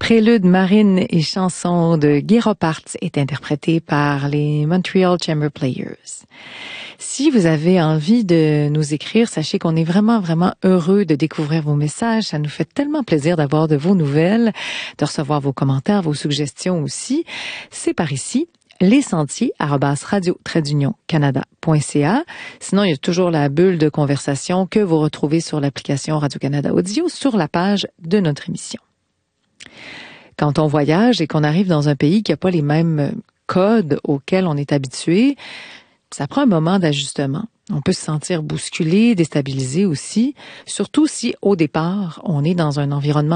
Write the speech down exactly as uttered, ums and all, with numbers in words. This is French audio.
Prélude marine et chanson de Guy Ropart est interprété par les Montreal Chamber Players. Si vous avez envie de nous écrire, sachez qu'on est vraiment, vraiment heureux de découvrir vos messages. Ça nous fait tellement plaisir d'avoir de vos nouvelles, de recevoir vos commentaires, vos suggestions aussi. C'est par ici, lessentiers arobase radio trait d'union canada point c a. Sinon, il y a toujours la bulle de conversation que vous retrouvez sur l'application Radio-Canada Audio sur la page de notre émission. Quand on voyage et qu'on arrive dans un pays qui n'a pas les mêmes codes auxquels on est habitué, ça prend un moment d'ajustement. On peut se sentir bousculé, déstabilisé aussi, surtout si au départ, on est dans un environnement